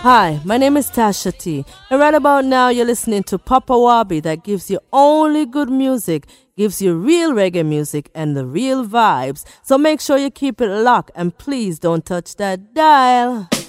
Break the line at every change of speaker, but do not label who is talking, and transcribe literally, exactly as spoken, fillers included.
Hi, my name is Tasha T, and right about now you're listening to Papa Wabi that gives you only good music, gives you real reggae music and the real vibes. So make sure you keep it locked and please don't touch that dial.